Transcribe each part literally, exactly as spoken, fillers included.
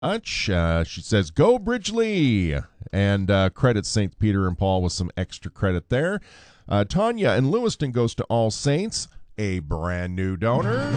much. Uh, she says, "Go Bridgely," and uh, credits Saint Peter and Paul with some extra credit there. Uh, Tanya in Lewiston goes to All Saints, a brand new donor.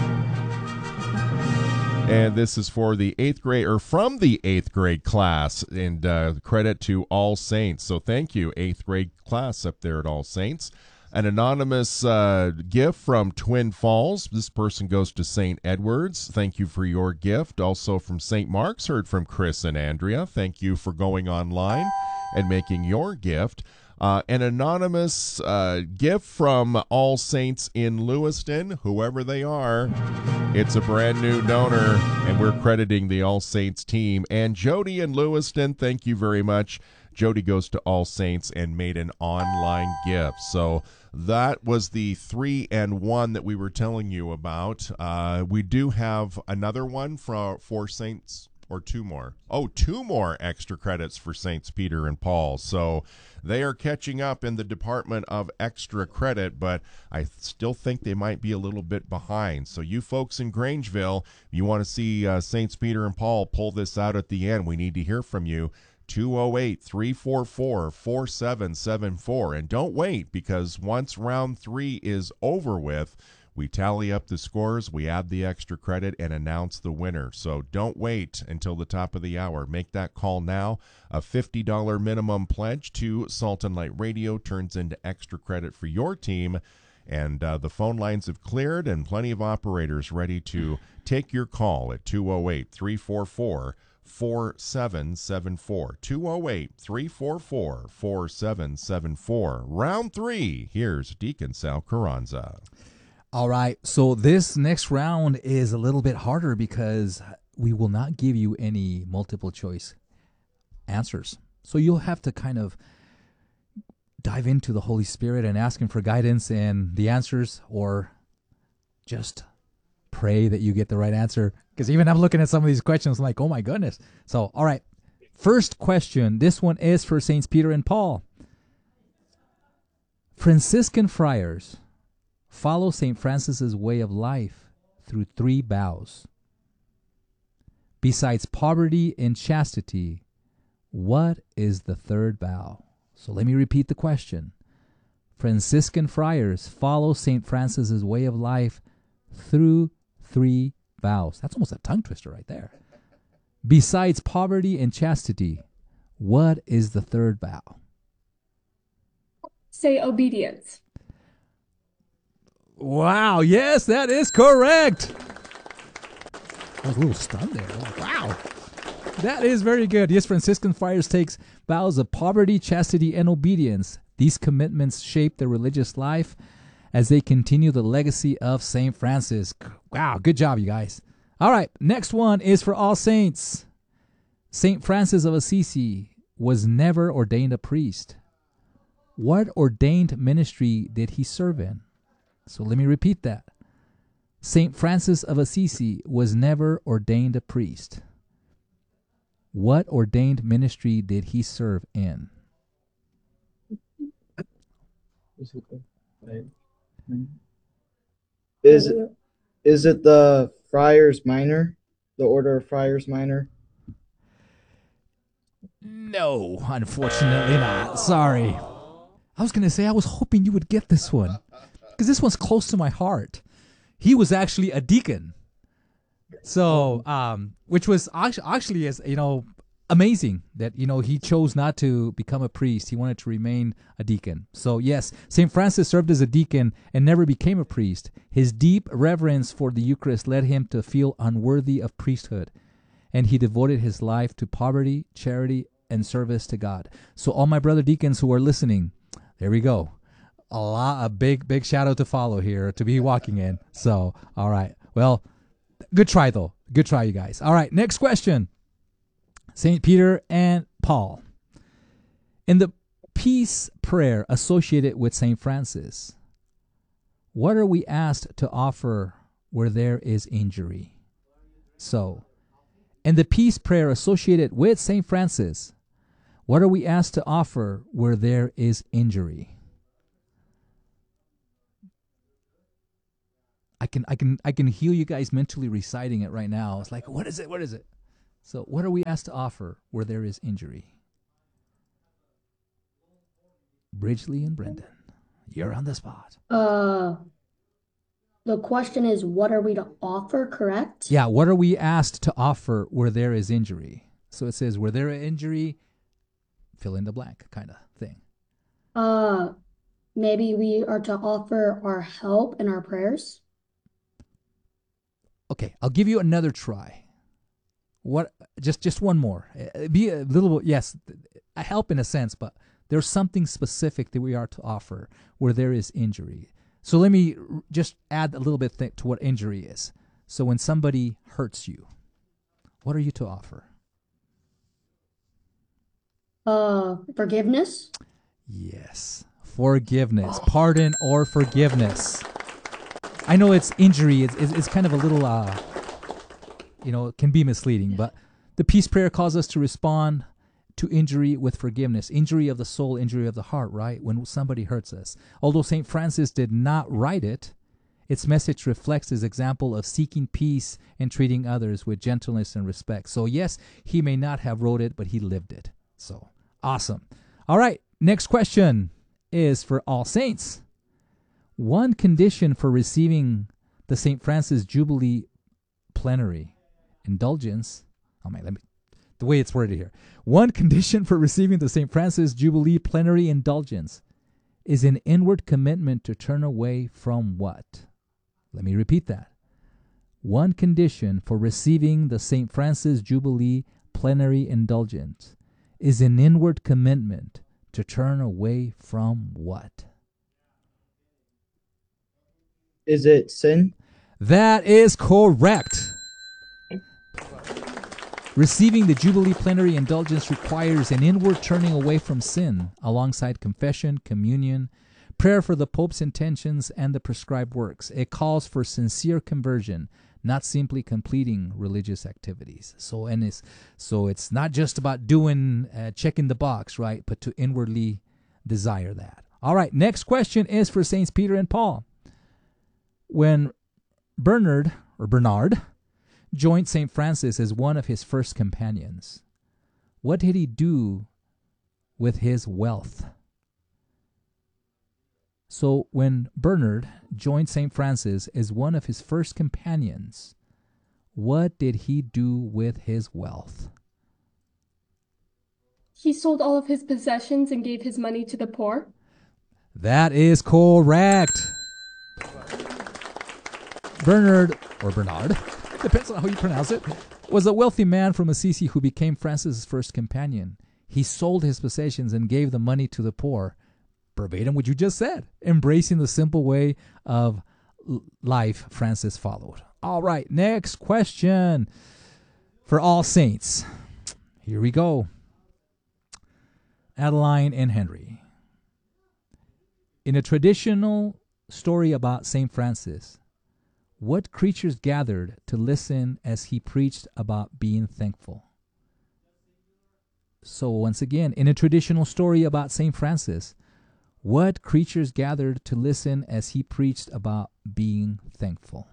And this is for the eighth grade, or from the eighth grade class, and uh, credit to All Saints. So thank you, eighth grade class up there at All Saints. An anonymous uh, gift from Twin Falls. This person goes to Saint Edwards. Thank you for your gift. Also from Saint Mark's, heard from Chris and Andrea. Thank you for going online and making your gift. Uh, an anonymous uh, gift from All Saints in Lewiston, whoever they are. It's a brand new donor, and we're crediting the All Saints team. And Jody in Lewiston, thank you very much. Jody goes to All Saints and made an online gift. So that was the three and one that we were telling you about. Uh, we do have another one for, for Saints, or two more. Oh, two more extra credits for Saints Peter and Paul. So they are catching up in the department of extra credit, but I still think they might be a little bit behind. So you folks in Grangeville, if you want to see uh, Saints Peter and Paul pull this out at the end, we need to hear from you. two oh eight, three four four, four seven seven four. And don't wait, because once round three is over with, we tally up the scores, we add the extra credit, and announce the winner. So don't wait until the top of the hour. Make that call now. A fifty dollars minimum pledge to Salt and Light Radio turns into extra credit for your team. And uh, the phone lines have cleared, and plenty of operators ready to take your call at two oh eight, three four four, four seven seven four. two oh eight, three four four, four seven seven four. Round three, here's Deacon Sal Carranza. All right, so this next round is a little bit harder because we will not give you any multiple choice answers. So you'll have to kind of dive into the Holy Spirit and ask Him for guidance and the answers, or just pray that you get the right answer. Because even I'm looking at some of these questions like, oh my goodness. So, all right, first question. This one is for Saints Peter and Paul. Franciscan friars follow Saint Francis's way of life through three vows. Besides poverty and chastity, what is the third vow? So let me repeat the question. Franciscan friars follow Saint Francis's way of life through three vows. That's almost a tongue twister right there. Besides poverty and chastity, what is the third vow? Say obedience. Wow, yes, that is correct. I was a little stunned there. Like, wow. That is very good. Yes, Franciscan friars takes vows of poverty, chastity, and obedience. These commitments shape their religious life as they continue the legacy of Saint Francis. Wow, good job, you guys. All right, next one is for All Saints. Saint Francis of Assisi was never ordained a priest. What ordained ministry did he serve in? So let me repeat that. Saint Francis of Assisi was never ordained a priest. What ordained ministry did he serve in? Is it, is it the Friars Minor? The Order of Friars Minor? No, unfortunately not. Sorry. I was going to say, I was hoping you would get this one, because this one's close to my heart. He was actually a deacon. So, um, which was actually, actually, as you know, amazing that, you know, he chose not to become a priest. He wanted to remain a deacon. So, yes, Saint Francis served as a deacon and never became a priest. His deep reverence for the Eucharist led him to feel unworthy of priesthood, and he devoted his life to poverty, charity, and service to God. So, all my brother deacons who are listening, there we go. A lot, a big, big shadow to follow here to be walking in. So, all right. Well, good try, though. Good try, you guys. All right, next question. Saint Peter and Paul. In the peace prayer associated with Saint Francis, what are we asked to offer where there is injury? So, in the peace prayer associated with Saint Francis, what are we asked to offer where there is injury? I can I can I can hear you guys mentally reciting it right now. It's like, what is it? What is it? So, what are we asked to offer where there is injury? Bridgely and Brendan, you're on the spot. Uh, the question is, what are we to offer, correct? Yeah, what are we asked to offer where there is injury? So it says, where there is injury, fill in the blank kind of thing. Uh, maybe we are to offer our help and our prayers. Okay, I'll give you another try. What? Just just one more. Uh, Be a little, yes, a help in a sense, but there's something specific that we are to offer where there is injury. So let me r- just add a little bit th- to what injury is. So when somebody hurts you, what are you to offer? Uh, forgiveness. Yes, forgiveness, pardon, or forgiveness. I know it's injury. It's, it's, it's kind of a little, uh, you know, it can be misleading, but the peace prayer calls us to respond to injury with forgiveness. Injury of the soul, injury of the heart, right? When somebody hurts us. Although Saint Francis did not write it, its message reflects his example of seeking peace and treating others with gentleness and respect. So yes, he may not have wrote it, but he lived it. So awesome. All right, next question is for All Saints. One condition for receiving the Saint Francis Jubilee Plenary Indulgence, oh man, let me, the way it's worded here. One condition for receiving the Saint Francis Jubilee Plenary Indulgence is an inward commitment to turn away from what? Let me repeat that. One condition for receiving the Saint Francis Jubilee Plenary Indulgence is an inward commitment to turn away from what? Is it sin? That is correct. Receiving the Jubilee Plenary Indulgence requires an inward turning away from sin, alongside confession, communion, prayer for the Pope's intentions, and the prescribed works. It calls for sincere conversion, not simply completing religious activities. So, and it's so it's not just about doing uh, checking the box, right? But to inwardly desire that. All right. Next question is for Saints Peter and Paul. When Bernard or Bernard joined Saint Francis as one of his first companions, what did he do with his wealth? So when Bernard joined Saint Francis as one of his first companions, what did he do with his wealth? He sold all of his possessions and gave his money to the poor. That is correct. Bernard, or Bernard, depends on how you pronounce it, was a wealthy man from Assisi who became Francis' first companion. He sold his possessions and gave the money to the poor. Verbatim what you just said, embracing the simple way of life Francis followed. All right, next question for All Saints. Here we go. Adeline and Henry. In a traditional story about Saint Francis, what creatures gathered to listen as he preached about being thankful? So once again, in a traditional story about Saint Francis, what creatures gathered to listen as he preached about being thankful?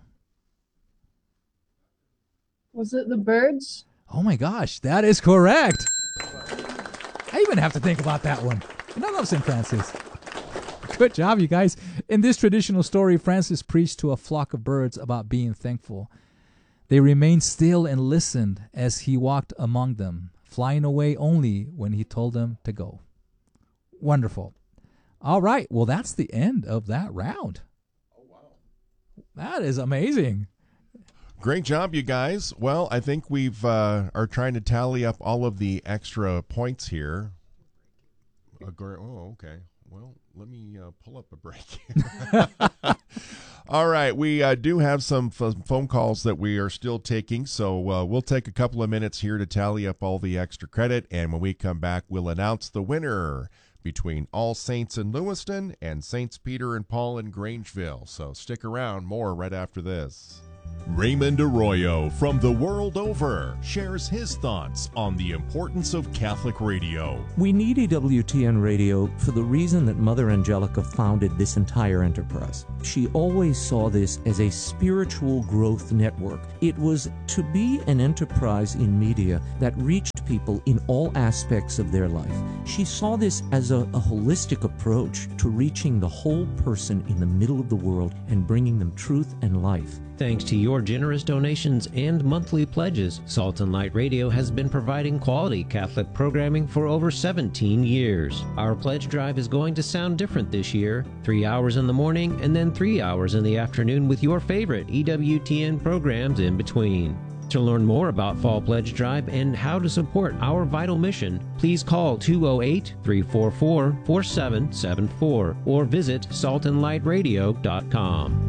Was it the birds? Oh my gosh, that is correct. I even have to think about that one. And I love Saint Francis. Good job, you guys. In this traditional story, Francis preached to a flock of birds about being thankful. They remained still and listened as he walked among them, flying away only when he told them to go. Wonderful. All right. Well, that's the end of that round. Oh, wow. That is amazing. Great job, you guys. Well, I think we've uh, are trying to tally up all of the extra points here. Uh, oh, okay. Well, let me uh, pull up a break. All right, we uh, do have some f- phone calls that we are still taking, so uh, we'll take a couple of minutes here to tally up all the extra credit, and when we come back, we'll announce the winner between All Saints in Lewiston and Saints Peter and Paul in Grangeville. So stick around, more right after this. Raymond Arroyo from the world over shares his thoughts on the importance of Catholic radio. We need E W T N Radio for the reason that Mother Angelica founded this entire enterprise. She always saw this as a spiritual growth network. It was to be an enterprise in media that reached people in all aspects of their life. She saw this as a, a holistic approach to reaching the whole person in the middle of the world and bringing them truth and life. Thanks to your generous donations and monthly pledges, Salt and Light Radio has been providing quality Catholic programming for over seventeen years. Our pledge drive is going to sound different this year. Three hours in the morning and then three hours in the afternoon with your favorite E W T N programs in between. To learn more about Fall Pledge Drive and how to support our vital mission, please call two oh eight, three four four, four seven seven four or visit salt and light radio dot com.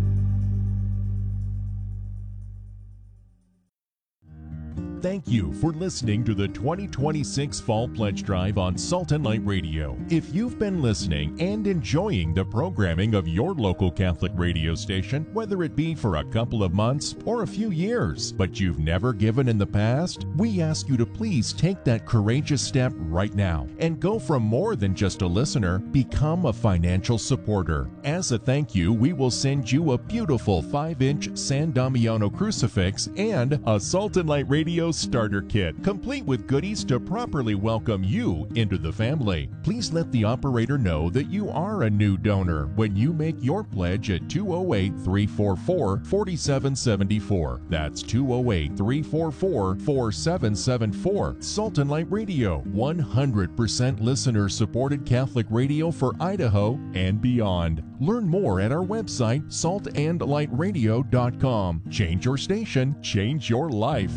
Thank you for listening to the twenty twenty-six Fall Pledge Drive on Salt and Light Radio. If you've been listening and enjoying the programming of your local Catholic radio station, whether it be for a couple of months or a few years, but you've never given in the past, we ask you to please take that courageous step right now and go from more than just a listener, become a financial supporter. As a thank you, we will send you a beautiful five inch San Damiano crucifix and a Salt and Light Radio starter kit, complete with goodies to properly welcome you into the family. Please let the operator know that you are a new donor when you make your pledge at two oh eight, three four four, four seven seven four. That's two oh eight, three four four, four seven seven four. Salt and Light Radio, one hundred percent listener-supported Catholic radio for Idaho and beyond. Learn more at our website, salt and light radio dot com. Change your station, change your life.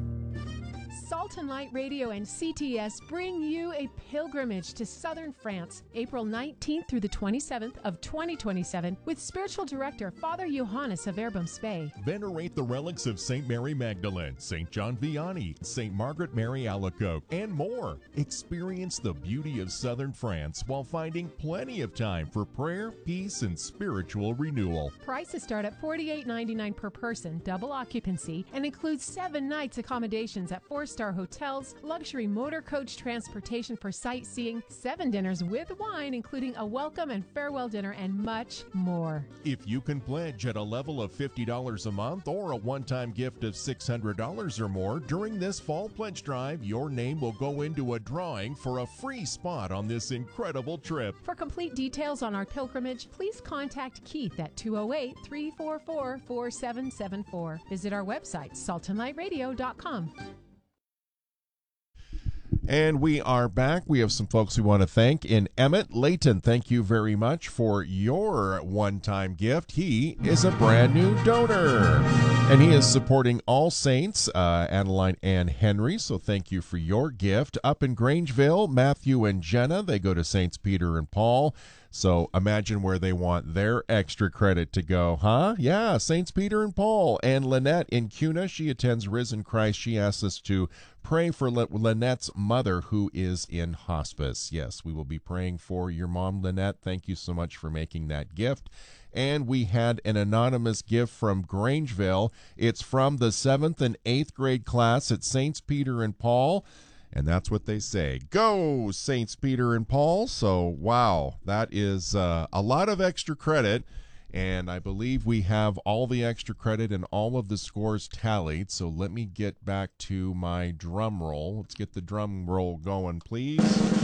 Salt and Light Radio and C T S bring you a pilgrimage to southern France, April nineteenth through the twenty-seventh of twenty twenty-seven, with spiritual director Father Johannes of Verbum Spey. Venerate the relics of Saint Mary Magdalene, Saint John Vianney, Saint Margaret Mary Alacoque, and more. Experience the beauty of southern France while finding plenty of time for prayer, peace, and spiritual renewal. Prices start at forty-eight ninety-nine per person, double occupancy, and includes seven nights accommodations at four-star hotels, luxury motor coach transportation for sightseeing, seven dinners with wine, including a welcome and farewell dinner, and much more. If you can pledge at a level of fifty dollars a month or a one-time gift of six hundred dollars or more during this fall pledge drive, your name will go into a drawing for a free spot on this incredible trip. For complete details on our pilgrimage, please contact Keith at two oh eight, three four four, four seven seven four. Visit our website, salt and light radio dot com. And we are back. We have some folks we want to thank. In Emmett Layton, thank you very much for your one-time gift. He is a brand new donor, and he is supporting All Saints, uh, Adeline and Henry, so thank you for your gift. Up in Grangeville, Matthew and Jenna, they go to Saints Peter and Paul. So imagine where they want their extra credit to go, huh? Yeah, Saints Peter and Paul. And Lynette in Cuna, she attends Risen Christ. She asks us to pray for Lynette's mother who is in hospice. Yes, we will be praying for your mom, Lynette. Thank you so much for making that gift. And we had an anonymous gift from Grangeville. It's from the seventh and eighth grade class at Saints Peter and Paul. And that's what they say. Go, Saints Peter and Paul. So, wow, that is uh, a lot of extra credit. And I believe we have all the extra credit and all of the scores tallied. So let me get back to my drum roll. Let's get the drum roll going, please.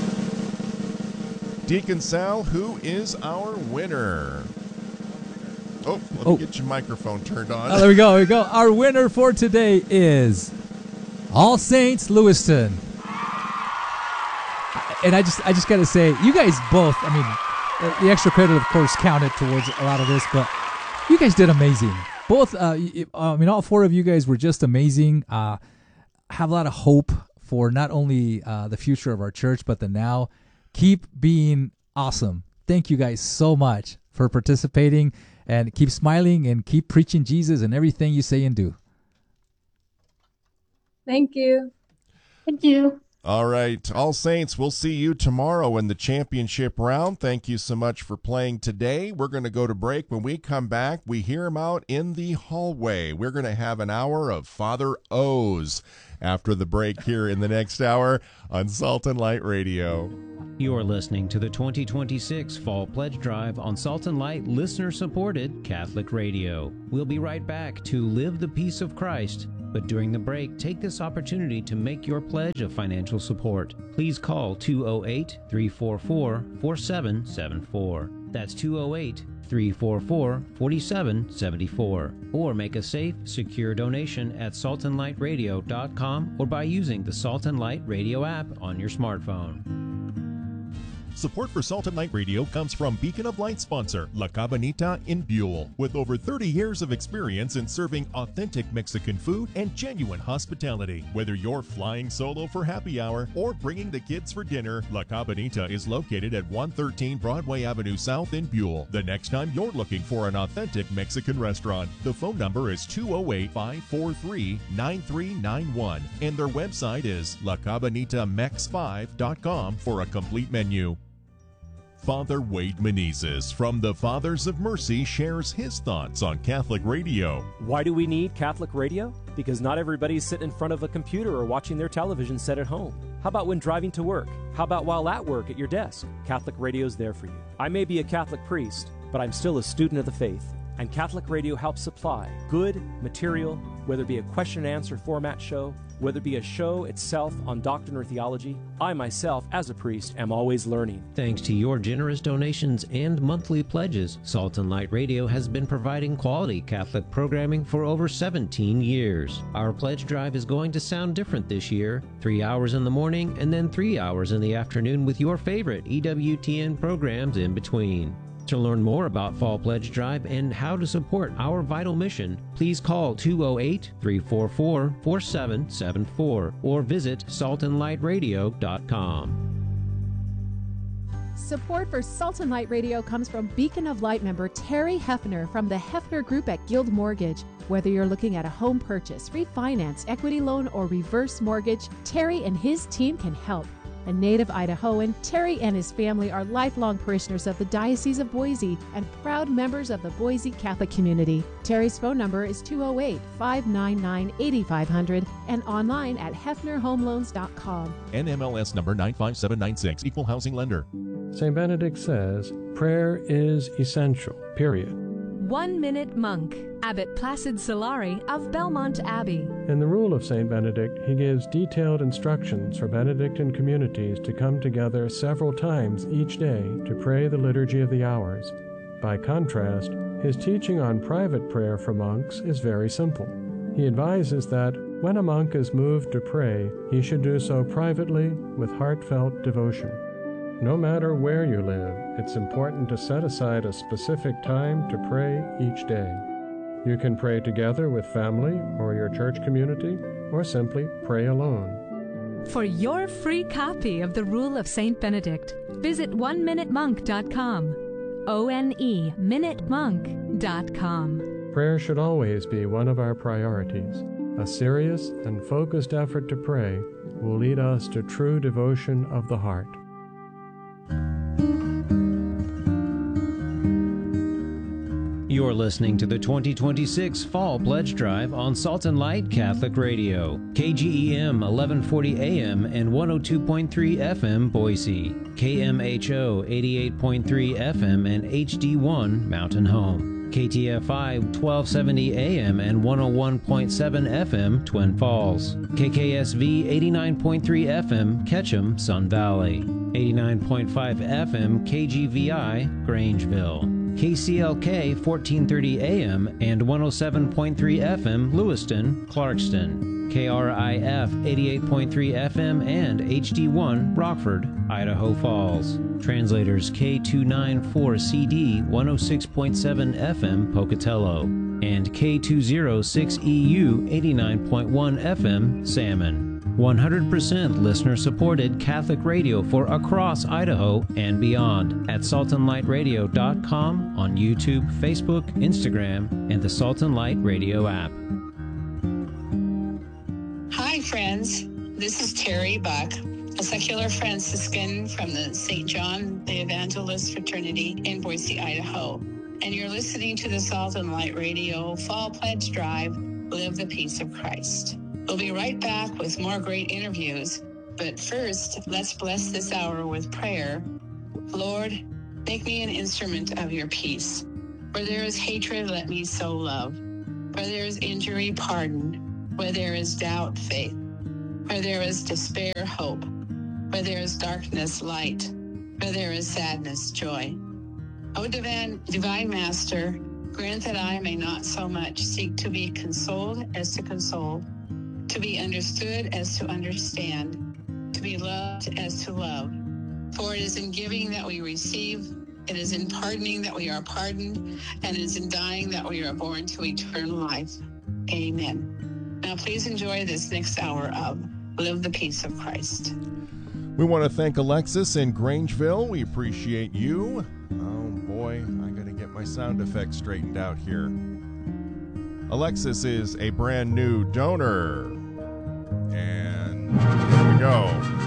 Deacon Sal, who is our winner? Oh, let Oh. me get your microphone turned on. Oh, there we go. There we go. Our winner for today is All Saints Lewiston. And I just, I just got to say, you guys both. I mean, uh, the extra credit, of course, counted towards a lot of this, but you guys did amazing. Both, uh, y- I mean, all four of you guys were just amazing. Uh, have a lot of hope for not only uh, the future of our church, but the now. Keep being awesome. Thank you guys so much for participating, and keep smiling and keep preaching Jesus in everything you say and do. Thank you. Thank you. All right, All Saints, we'll see you tomorrow in the championship round. Thank you so much for playing today. We're going to go to break. When we come back, we hear him out in the hallway. We're going to have an hour of Father O's after the break here in the next hour on Salt and Light Radio. You're listening to the twenty twenty-six Fall Pledge Drive on Salt and Light listener-supported Catholic Radio. We'll be right back to Live the Peace of Christ. But during the break, take this opportunity to make your pledge of financial support. Please call two oh eight, three four four, four seven seven four. That's two oh eight, three four four, four seven seven four. Or make a safe, secure donation at salt and light radio dot com or by using the Salt and Light Radio app on your smartphone. Support for Salt and Light Radio comes from Beacon of Light sponsor, La Cabanita in Buell. With over thirty years of experience in serving authentic Mexican food and genuine hospitality. Whether you're flying solo for happy hour or bringing the kids for dinner, La Cabanita is located at one thirteen Broadway Avenue South in Buell. The next time you're looking for an authentic Mexican restaurant, the phone number is two oh eight, five four three, nine three nine one and their website is la cabanita mex five dot com for a complete menu. Father Wade Menezes from the Fathers of Mercy shares his thoughts on Catholic radio. Why do we need Catholic radio? Because not everybody's sitting in front of a computer or watching their television set at home. How about when driving to work? How about while at work at your desk? Catholic radio's there for you. I may be a Catholic priest, but I'm still a student of the faith. And Catholic radio helps supply good material, whether it be a question and answer format show, whether it be a show itself on doctrine or theology. I myself, as a priest, am always learning. Thanks to your generous donations and monthly pledges, Salt and Light Radio has been providing quality Catholic programming for over seventeen years. Our pledge drive is going to sound different this year. Three hours in the morning and then three hours in the afternoon with your favorite E W T N programs in between. To learn more about Fall Pledge Drive and how to support our vital mission, please call two oh eight, three four four, four seven seven four or visit salt and light radio dot com. Support for Salt and Light Radio comes from Beacon of Light member Terry Hefner from the Hefner Group at Guild Mortgage. Whether you're looking at a home purchase, refinance, equity loan, or reverse mortgage, Terry and his team can help. A native Idahoan, Terry and his family are lifelong parishioners of the Diocese of Boise and proud members of the Boise Catholic community. Terry's phone number is two oh eight, five nine nine, eight five zero zero and online at hefner home loans dot com. N M L S number nine five seven nine six, Equal Housing Lender. Saint Benedict says, prayer is essential, period. One Minute Monk, Abbot Placid Solari of Belmont Abbey. In the Rule of Saint Benedict, he gives detailed instructions for Benedictine communities to come together several times each day to pray the Liturgy of the Hours. By contrast, his teaching on private prayer for monks is very simple. He advises that when a monk is moved to pray, he should do so privately with heartfelt devotion. No matter where you live, it's important to set aside a specific time to pray each day. You can pray together with family or your church community, or simply pray alone. For your free copy of the Rule of Saint Benedict, visit one minute monk dot com. O N E minute monk dot com. Prayer should always be one of our priorities. A serious and focused effort to pray will lead us to true devotion of the heart. You're listening to the twenty twenty-six Fall Pledge Drive on Salt and Light Catholic Radio, K G E M eleven forty A M and one oh two point three F M Boise, K M H O eighty-eight point three F M and H D one Mountain Home, K T F I twelve seventy A M and one oh one point seven F M Twin Falls, K K S V eighty-nine point three F M Ketchum, Sun Valley, eighty-nine point five F M K G V I Grangeville, K C L K fourteen thirty A M and one oh seven point three F M Lewiston, Clarkston, K R I F eighty-eight point three F M and H D one Rockford, Idaho Falls. Translators K two ninety-four C D one oh six point seven F M Pocatello and K two oh six E U eighty-nine point one F M Salmon. one hundred percent listener-supported Catholic radio for across Idaho and beyond at salt and light radio dot com on YouTube, Facebook, Instagram, and the Salt and Light Radio app. Hi, friends. This is Terry Buck, a secular Franciscan from the Saint John the Evangelist Fraternity in Boise, Idaho. And you're listening to the Salt and Light Radio Fall Pledge Drive, Live the Peace of Christ. We'll be right back with more great interviews. But first, let's bless this hour with prayer. Lord, make me an instrument of your peace. Where there is hatred, let me sow love. Where there is injury, pardon. Where there is doubt, faith. Where there is despair, hope. Where there is darkness, light. Where there is sadness, joy. O divine, divine Master, grant that I may not so much seek to be consoled as to console, to be understood as to understand, to be loved as to love. For it is in giving that we receive, it is in pardoning that we are pardoned, and it is in dying that we are born to eternal life. Amen. Now please enjoy this next hour of Live the Peace of Christ. We want to thank Alexis in Grangeville. We appreciate you. Oh boy, I got to get my sound effects straightened out here. Alexis is a brand new donor. And here we go.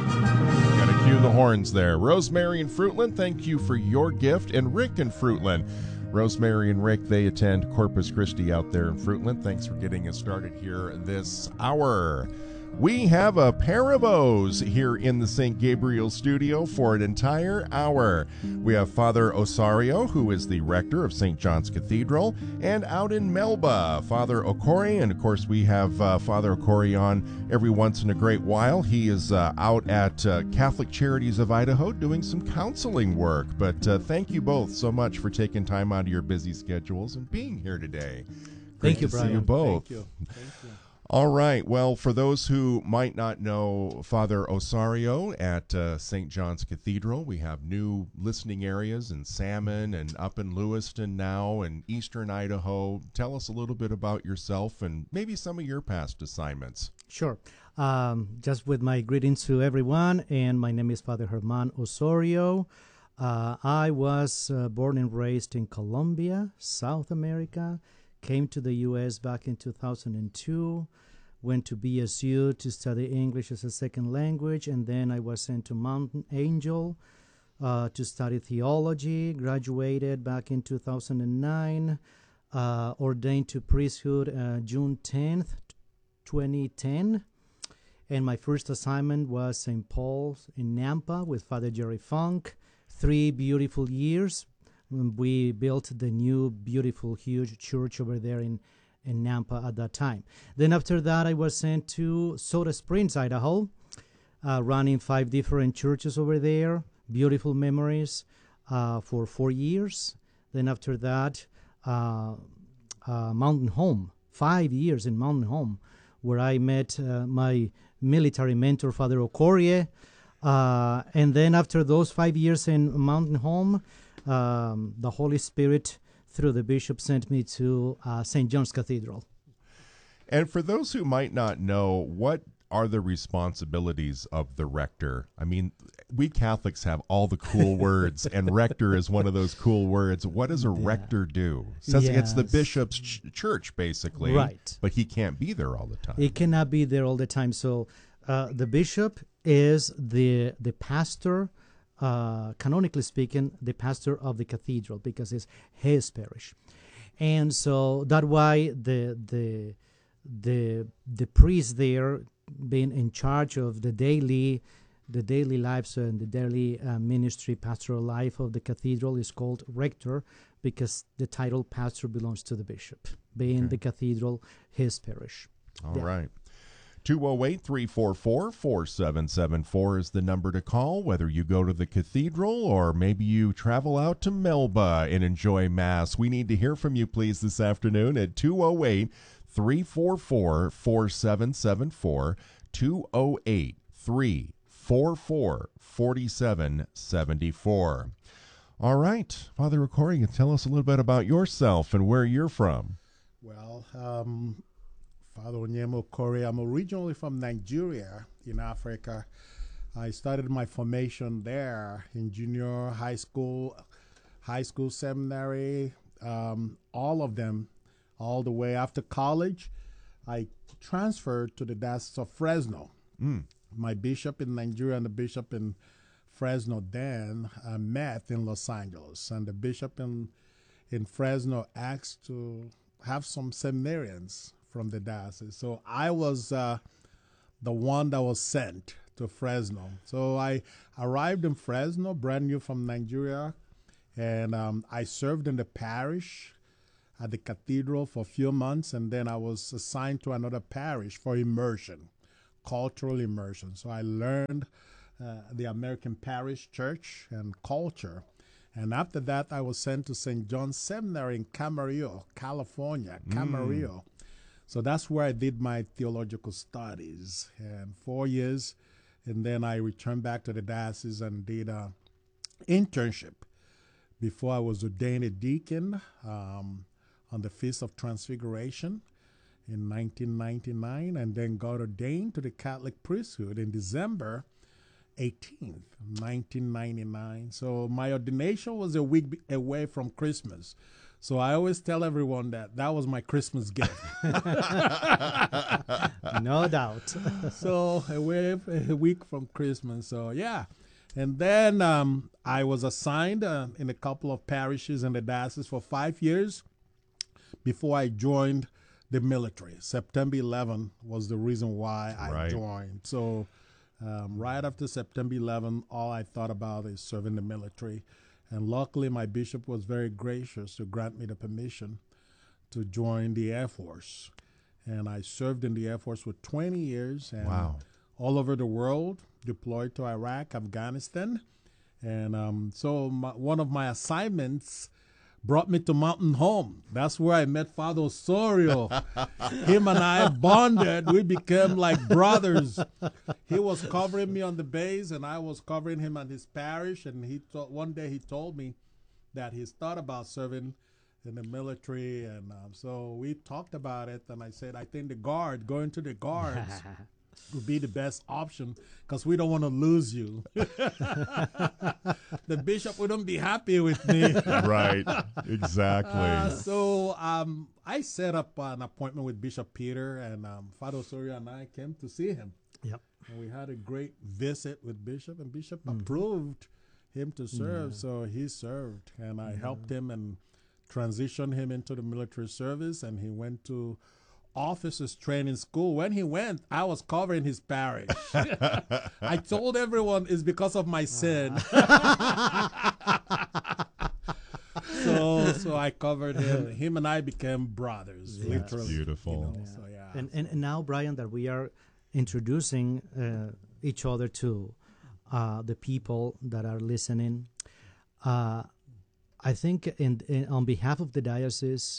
Got to cue the horns there. Rosemary and Fruitland, thank you for your gift. And Rick and Fruitland. Rosemary and Rick, they attend Corpus Christi out there in Fruitland. Thanks for getting us started here this hour. We have a pair of O's here in the Saint Gabriel studio for an entire hour. We have Father Osario, who is the rector of Saint John's Cathedral, and out in Melba, Father Okori, and of course we have uh, Father Okori on every once in a great while. He is uh, out at uh, Catholic Charities of Idaho doing some counseling work. But uh, thank you both so much for taking time out of your busy schedules and being here today. Great Thank you, to Brian. see you both. Thank you. Thank you. All right. Well, for those who might not know Father Osario at uh, Saint John's Cathedral, we have new listening areas in Salmon and up in Lewiston now and eastern Idaho. Tell us a little bit about yourself and maybe some of your past assignments. Sure. Um, just with my greetings to everyone, and my name is Father Herman Osorio. Uh, I was uh, born and raised in Colombia, South America. Came to the U S back in two thousand two, went to B S U to study English as a second language, and then I was sent to Mountain Angel uh, to study theology, graduated back in two thousand nine, uh, ordained to priesthood uh, June tenth, twenty ten, and my first assignment was Saint Paul's in Nampa with Father Jerry Funk, three beautiful years. We built the new, beautiful, huge church over there in, in Nampa at that time. Then after that, I was sent to Soda Springs, Idaho, uh, running five different churches over there, beautiful memories uh, for four years. Then after that, uh, uh, Mountain Home, five years in Mountain Home, where I met uh, my military mentor, Father Okorie. Uh, and then after those five years in Mountain Home, Um, the Holy Spirit, through the bishop, sent me to uh, Saint John's Cathedral. And for those who might not know, what are the responsibilities of the rector? I mean, we Catholics have all the cool words, and rector is one of those cool words. What does a yeah. rector do? It says yes. It's the bishop's ch- church, basically. Right. But he can't be there all the time. He cannot be there all the time. So uh, the bishop is the the pastor, Uh, canonically speaking, the pastor of the cathedral, because it's his parish, and so that's why the the the the priest there, being in charge of the daily the daily lives and the daily uh, ministry, pastoral life of the cathedral, is called rector, because the title pastor belongs to the bishop, being okay. the cathedral his parish. All yeah. right. two oh eight, three four four, four seven seven four is the number to call, whether you go to the cathedral or maybe you travel out to Melba and enjoy Mass. We need to hear from you, please, this afternoon at two oh eight, three four four, four seven seven four, two oh eight, three four four, four seven seven four. All right, Father Okori, tell us a little bit about yourself and where you're from. Well, um... Father Onyema Okori. I'm originally from Nigeria in Africa. I started my formation there in junior high school, high school seminary, um, all of them, all the way after college. I transferred to the Diocese of Fresno Mm. My bishop in Nigeria and the bishop in Fresno then uh, met in Los Angeles, and the bishop in in Fresno asked to have some seminarians from the diocese. So I was uh, the one that was sent to Fresno. So I arrived in Fresno, brand new from Nigeria, and um, I served in the parish at the cathedral for a few months, and then I was assigned to another parish for immersion, cultural immersion. So I learned uh, the American Parish Church and culture. And after that, I was sent to Saint John's Seminary in Camarillo, California, Camarillo. Mm. So that's where I did my theological studies, and four years. And then I returned back to the diocese and did an internship before I was ordained a deacon um, on the Feast of Transfiguration in nineteen ninety-nine, and then got ordained to the Catholic priesthood in December eighteenth, nineteen ninety-nine. So my ordination was a week be- away from Christmas. So I always tell everyone that that was my Christmas gift. No doubt. So away a week from Christmas. So yeah. And then um, I was assigned uh, in a couple of parishes in the diocese for five years before I joined the military. September eleventh was the reason why I Right. joined. So um, right after September eleventh, all I thought about is serving the military. And luckily, my bishop was very gracious to grant me the permission to join the Air Force. And I served in the Air Force for twenty years. And Wow. all over the world, deployed to Iraq, Afghanistan. And um, so my, one of my assignments brought me to Mountain Home. That's where I met Father Osorio. Him and I bonded. We became like brothers. He was covering me on the base, and I was covering him on his parish. And he to- one day he told me that he's thought about serving in the military. And um, so we talked about it, and I said, I think the guard, going to the guards would be the best option because we don't want to lose you. The bishop wouldn't be happy with me. Right, exactly. Uh, so um, I set up an appointment with Bishop Peter, and um, Father Osorio and I came to see him. Yep. And we had a great visit with Bishop, and Bishop Mm. approved him to serve, Yeah. so he served. And I Yeah. helped him and transitioned him into the military service, and he went to officers training school. When he went, I was covering his parish. I told everyone it's because of my sin. so so I covered him. Him and I became brothers, Yes. literally. Beautiful. You know, so yeah. And, and and now, Brian, that we are introducing uh, each other to uh, the people that are listening, uh, I think in, in on behalf of the diocese,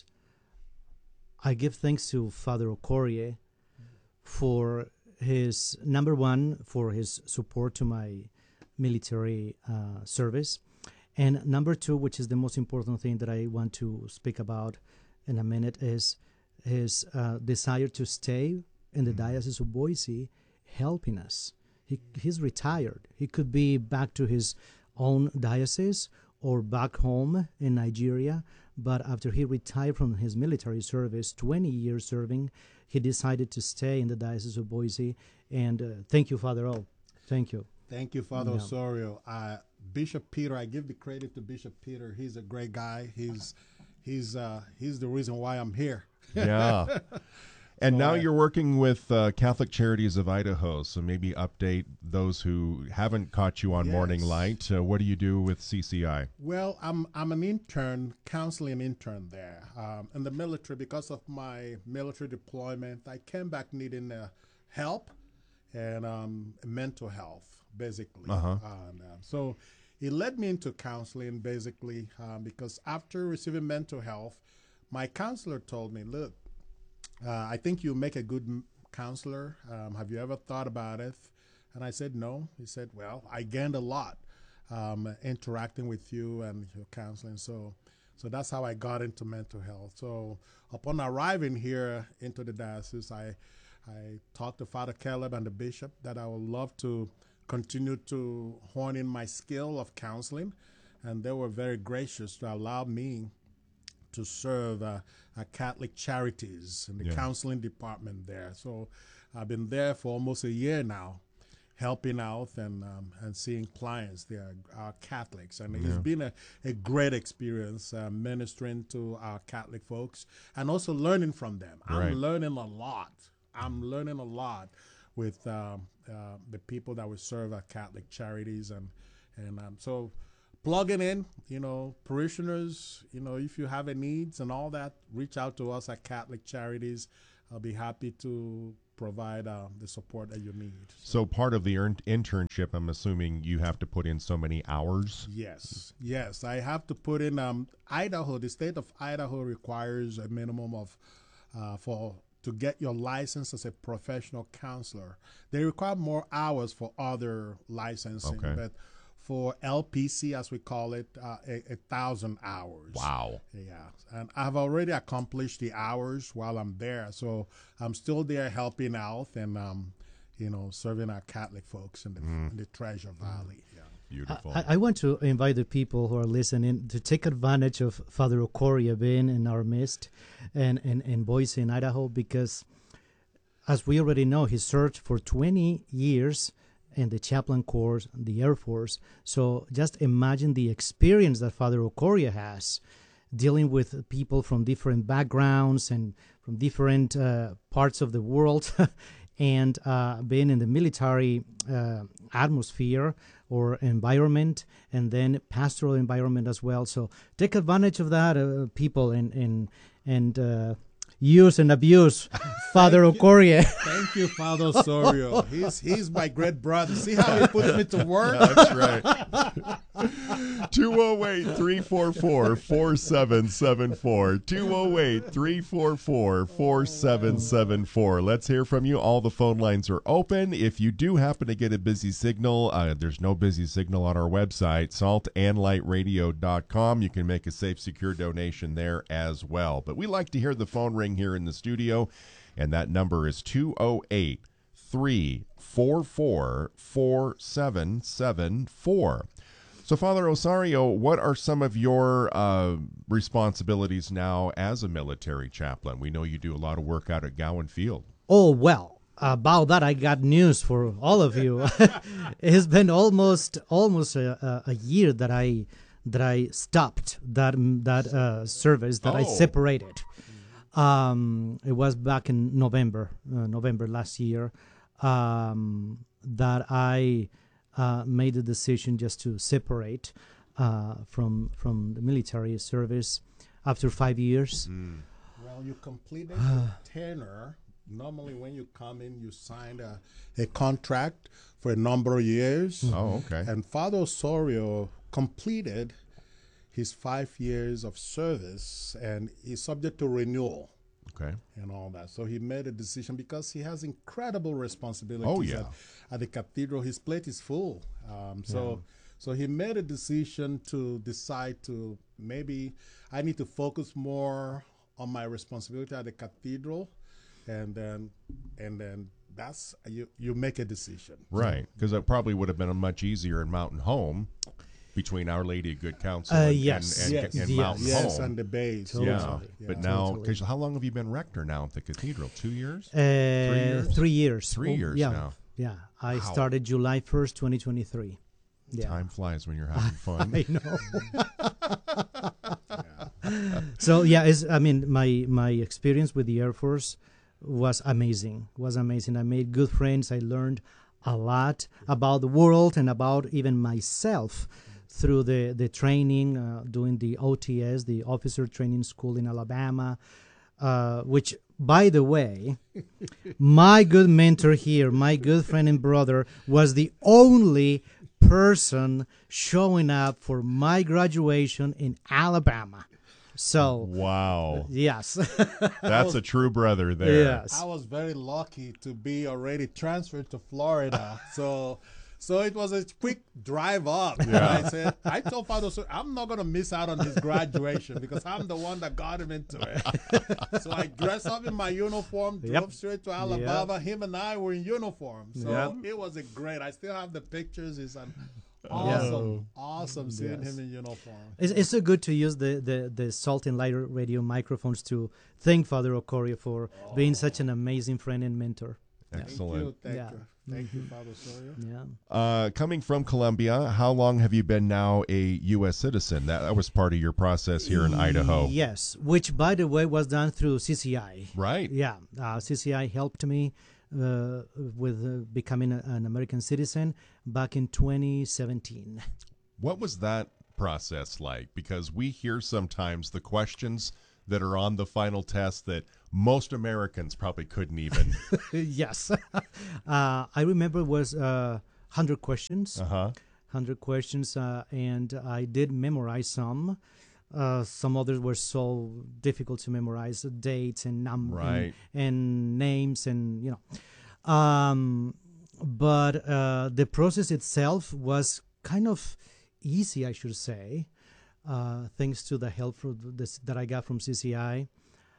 I give thanks to Father Okorie for his, number one, for his support to my military uh, service. And number two, which is the most important thing that I want to speak about in a minute, is his uh, desire to stay in the Diocese of Boise, helping us. He, he's retired. He could be back to his own diocese or back home in Nigeria. But after he retired from his military service, twenty years serving, he decided to stay in the Diocese of Boise. And uh, thank you, Father O. Thank you. Thank you, Father Yeah. Osorio. Uh, Bishop Peter, I give the credit to Bishop Peter. He's a great guy. He's he's uh, he's the reason why I'm here. Yeah. And So now I- you're working with uh, Catholic Charities of Idaho, so maybe update those who haven't caught you on Morning Yes. Light. Uh, what do you do with C C I? Well, I'm I'm an intern, counseling intern there um, in the military. Because of my military deployment, I came back needing uh, help and um, mental health, basically. Uh-huh. And, uh, so it led me into counseling, basically, um, because after receiving mental health, my counselor told me, look, uh, I think you make a good m- counselor. Um, have you ever thought about it? And I said, no. He said, well, I gained a lot um, interacting with you and your counseling. So, so that's how I got into mental health. So upon arriving here into the diocese, I, I talked to Father Caleb and the bishop that I would love to continue to hone in my skill of counseling. And they were very gracious to allow me to serve uh, uh, Catholic Charities in the Yeah. counseling department there. So I've been there for almost a year now, helping out and um, and seeing clients. They are, are Catholics, and Yeah. it's been a, a great experience uh, ministering to our Catholic folks and also learning from them. I'm Right. learning a lot. I'm learning a lot with um, uh, the people that we serve at Catholic Charities, and and um, so plugging in, you know, parishioners, you know, if you have a needs and all that, reach out to us at Catholic Charities. I'll be happy to provide uh, the support that you need. So part of the earned internship, I'm assuming you have to put in so many hours. Yes, yes. I have to put in um, Idaho. The state of Idaho requires a minimum of uh, for to get your license as a professional counselor. They require more hours for other licensing, Okay. but for L P C, as we call it, uh, a, a thousand hours. Wow. Yeah, and I've already accomplished the hours while I'm there, so I'm still there helping out and um, you know, serving our Catholic folks in the, Mm. in the Treasure Valley. Yeah. Beautiful. I, I want to invite the people who are listening to take advantage of Father Ocoria being in our midst and, and, and Boise in Idaho, because as we already know, he served for twenty years in the chaplain corps, the Air Force. So just imagine the experience that Father Ocoria has dealing with people from different backgrounds and from different uh, parts of the world and uh, being in the military uh, atmosphere or environment, and then pastoral environment as well. So take advantage of that, uh, people, and and and uh, use and abuse Father Ocoria. Thank you, Father Osorio. He's he's my great brother. See how he puts me to work? That's right. two oh eight, three four four, four seven seven four. two oh eight, three four four, four seven seven four. Let's hear from you. All the phone lines are open. If you do happen to get a busy signal, uh, there's no busy signal on our website, salt and light radio dot com. You can make a safe, secure donation there as well. But we like to hear the phone ring here in the studio, and that number is two oh eight, three four four, four seven seven four. So, Father Osorio, what are some of your uh, responsibilities now as a military chaplain? We know you do a lot of work out at Gowan Field. Oh, well, about that, I got news for all of you. It's been almost almost a, a year that I that I stopped that that uh, service, that I Oh. separated. Um, it was back in November, uh, November last year, um, that I uh, made the decision just to separate uh, from from the military service after five years. Well, you completed your tenure. Normally, when you come in, you signed a, a contract for a number of years. Oh, okay. And Father Osorio completed his five years of service, and he's subject to renewal. Okay. And all that. So he made a decision because he has incredible responsibilities Oh, yeah. at, at the cathedral. His plate is full. Um, so Yeah. so he made a decision to decide to maybe I need to focus more on my responsibility at the cathedral, and then and then that's you you make a decision. Right, because it probably would have been much easier in Mountain Home between Our Lady of Good Counsel Uh, and, yes. and, and, Yes. and Yes. Mountain Yes, Home. and the base. Yeah, Totally. but Yeah. now, Totally. because how long have you been rector now at the cathedral? Two years? Uh, Three years? Three years. Three Oh, years yeah. now. Yeah, I Wow. started July first, twenty twenty-three. Yeah. Time flies when you're having fun. I know. So yeah, it's, I mean, my my experience with the Air Force was amazing. Was amazing. I made good friends. I learned a lot about the world and about even myself through the the training, uh, doing the O T S, the Officer Training School in Alabama, uh, which, by the way, my good mentor here, my good friend and brother, was the only person showing up for my graduation in Alabama. So wow, yes, that's a true brother there. Yes, I was very lucky to be already transferred to Florida, so so it was a quick drive up. Yeah. I said, I told Father, so I'm not gonna miss out on his graduation because I'm the one that got him into it. So I dressed up in my uniform, drove Yep. straight to Alabama. Him and I were in uniform, so Yep. it was a great. I still have the pictures. It's an Yeah. awesome, awesome seeing Yes. him in uniform. It's, it's so good to use the, the, the Salt and Light Radio microphones to thank Father Ocoria for being such an amazing friend and mentor. Excellent. Thank you. Thank Yeah. you. Thank you, Father Osorio. Yeah. Uh, coming from Colombia, how long have you been now a U S citizen? That, that was part of your process here in Idaho. Yes, which, by the way, was done through C C I. Right. Yeah, uh, C C I helped me uh, with uh, becoming a, an American citizen back in twenty seventeen. What was that process like? Because we hear sometimes the questions that are on the final test that most Americans probably couldn't even. Yes. uh, I remember it was uh, one hundred questions. Uh-huh. one hundred questions, uh, and I did memorize some. Uh, some others were so difficult to memorize, uh, dates and numbers Right. and, and names and, you know. Um, but uh, the process itself was kind of easy, I should say, uh, thanks to the help from this, that I got from C C I.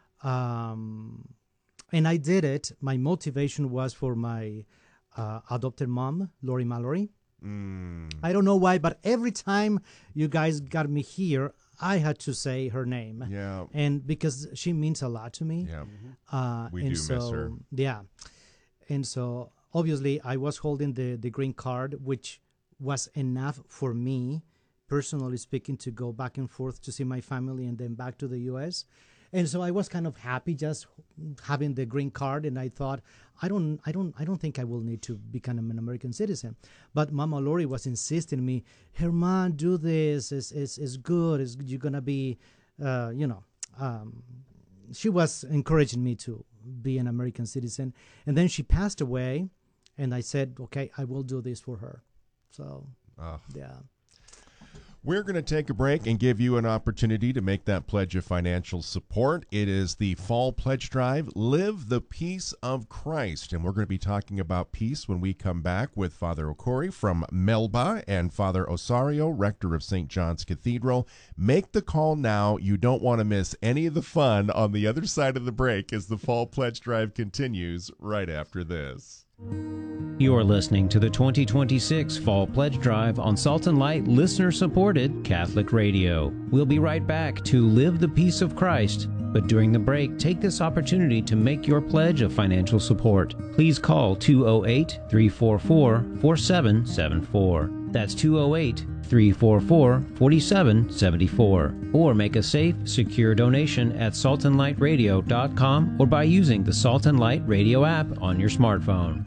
Um, and I did it. My motivation was for my uh, adopted mom, Lori Mallory. Mm. I don't know why, but every time you guys got me here, I had to say her name. Yeah. And because she means a lot to me. Yeah. Uh, We and do so, miss her. Yeah. And so obviously I was holding the, the green card, which was enough for me, personally speaking, to go back and forth to see my family and then back to the U S. And so I was kind of happy just having the green card, and I thought, I don't, I don't, I don't think I will need to become an American citizen. But Mama Lori was insisting me, Herman, do this. It's, it's, it's good. It's, you're gonna be, uh, you know. Um, she was encouraging me to be an American citizen, and then she passed away, and I said, okay, I will do this for her. So, Oh. yeah. We're going to take a break and give you an opportunity to make that pledge of financial support. It is the Fall Pledge Drive, Live the Peace of Christ. And we're going to be talking about peace when we come back with Father Okori from Melba and Father Osorio, rector of Saint John's Cathedral. Make the call now. You don't want to miss any of the fun on the other side of the break as the Fall Pledge Drive continues right after this. You're listening to the twenty twenty-six Fall Pledge Drive on Salt and Light listener-supported Catholic Radio. We'll be right back to Live the Peace of Christ, but during the break, take this opportunity to make your pledge of financial support. Please call two oh eight, three four four, four seven seven four. That's two oh eight, three four four, four seven seven four. Or make a safe, secure donation at salt and light radio dot com or by using the Salt and Light Radio app on your smartphone.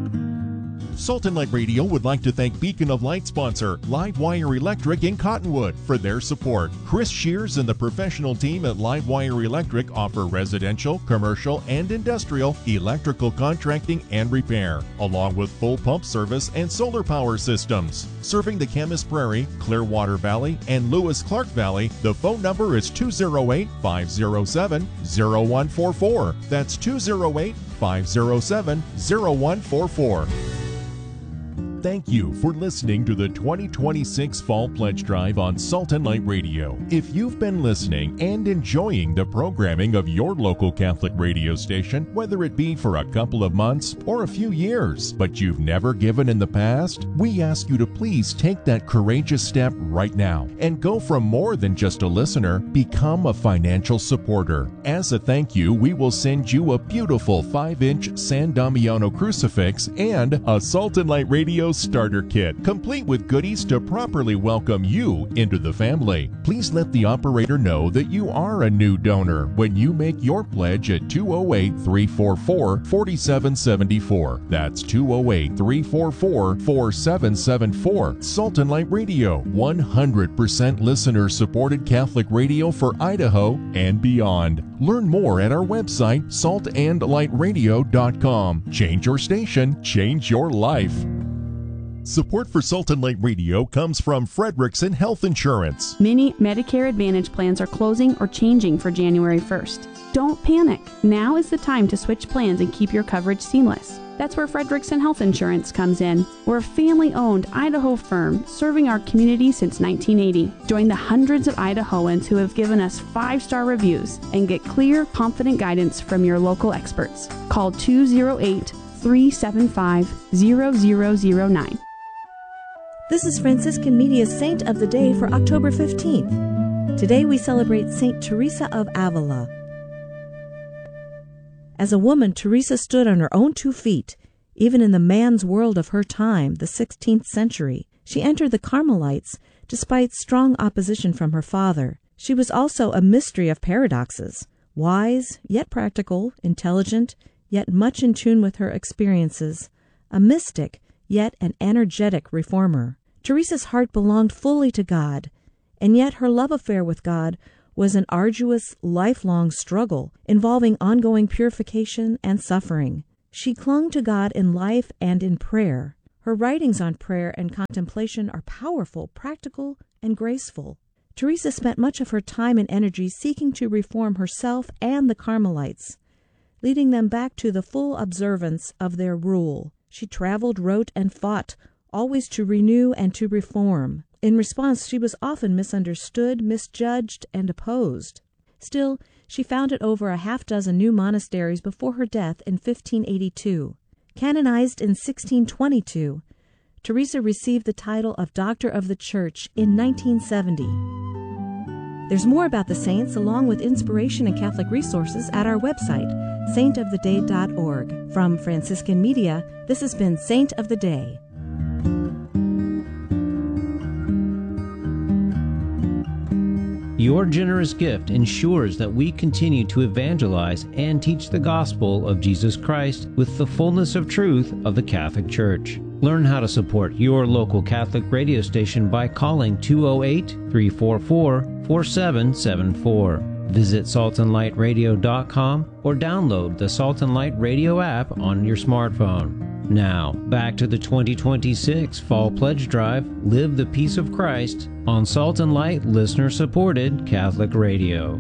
Salt and Light Radio would like to thank Beacon of Light sponsor Livewire Electric in Cottonwood for their support. Chris Shears and the professional team at Livewire Electric offer residential, commercial, and industrial electrical contracting and repair, along with full pump service and solar power systems. Serving the Camas Prairie, Clearwater Valley, and Lewis Clark Valley, the phone number is two oh eight, five oh seven, oh one four four. That's two oh eight, five oh seven, oh one four four. Thank you for listening to the twenty twenty-six Fall Pledge Drive on Salt and Light Radio. If you've been listening and enjoying the programming of your local Catholic radio station, whether it be for a couple of months or a few years, but you've never given in the past, we ask you to please take that courageous step right now and go from more than just a listener, become a financial supporter. As a thank you, we will send you a beautiful five inch San Damiano crucifix and a Salt and Light Radio starter kit, complete with goodies to properly welcome you into the family. Please let the operator know that you are a new donor when you make your pledge at two oh eight, three four four, four seven seven four. That's two oh eight, three four four, four seven seven four. Salt and Light Radio, one hundred percent listener-supported Catholic radio for Idaho and beyond. Learn more at our website, salt and light radio dot com. Change your station, change your life. Support for Salt and Light Radio comes from Frederickson Health Insurance. Many Medicare Advantage plans are closing or changing for January first. Don't panic. Now is the time to switch plans and keep your coverage seamless. That's where Frederickson Health Insurance comes in. We're a family-owned Idaho firm serving our community since nineteen eighty. Join the hundreds of Idahoans who have given us five-star reviews and get clear, confident guidance from your local experts. Call two oh eight, three seven five, zero zero zero nine. This is Franciscan Media's Saint of the Day for October fifteenth. Today we celebrate Saint Teresa of Avila. As a woman, Teresa stood on her own two feet, even in the man's world of her time, the sixteenth century. She entered the Carmelites despite strong opposition from her father. She was also a mystery of paradoxes, wise, yet practical, intelligent, yet much in tune with her experiences, a mystic, yet an energetic reformer. Teresa's heart belonged fully to God, and yet her love affair with God was an arduous, lifelong struggle involving ongoing purification and suffering. She clung to God in life and in prayer. Her writings on prayer and contemplation are powerful, practical, and graceful. Teresa spent much of her time and energy seeking to reform herself and the Carmelites, leading them back to the full observance of their rule. She traveled, wrote, and fought, always to renew and to reform. In response, she was often misunderstood, misjudged, and opposed. Still, she founded over a half dozen new monasteries before her death in fifteen eighty-two. Canonized in sixteen twenty-two, Teresa received the title of Doctor of the Church in nineteen seventy. There's more about the saints, along with inspiration and Catholic resources, at our website, saint of the day dot org. From Franciscan Media, this has been Saint of the Day. Your generous gift ensures that we continue to evangelize and teach the gospel of Jesus Christ with the fullness of truth of the Catholic Church. Learn how to support your local Catholic radio station by calling two oh eight, three four four, four seven seven four. Visit salt and light radio dot com or download the Salt and Light Radio app on your smartphone. Now, back to the twenty twenty-six Fall Pledge Drive, Live the Peace of Christ, on Salt and Light listener-supported Catholic Radio.